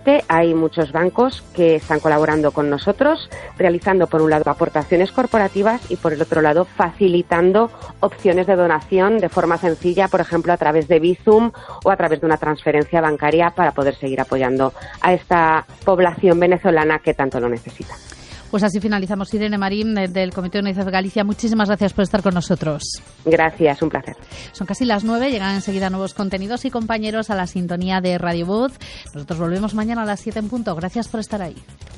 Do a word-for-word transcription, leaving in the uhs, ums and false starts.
Hay muchos bancos que están colaborando con nosotros, realizando por un lado aportaciones corporativas y por el otro lado facilitando opciones de donación de forma sencilla, por ejemplo a través de Bizum o a través de una transferencia bancaria para poder seguir apoyando a esta población venezolana que tanto lo necesita. Pues así finalizamos. Irene Marín, del Comité de UNICEF Galicia, muchísimas gracias por estar con nosotros. Gracias, un placer. Son casi las nueve, llegan enseguida nuevos contenidos y compañeros a la sintonía de Radio Voz. Nosotros volvemos mañana a las siete en punto. Gracias por estar ahí.